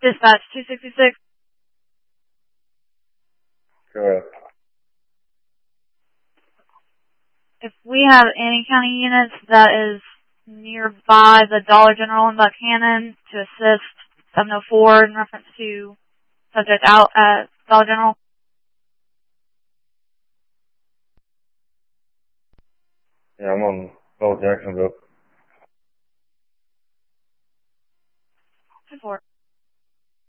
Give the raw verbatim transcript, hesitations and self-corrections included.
Dispatch two sixty-six. Correct. If we have any county units that is nearby the Dollar General in Buchanan to assist seven oh four in reference to subject out at Dollar General. Yeah, I'm on Old Jacksonville.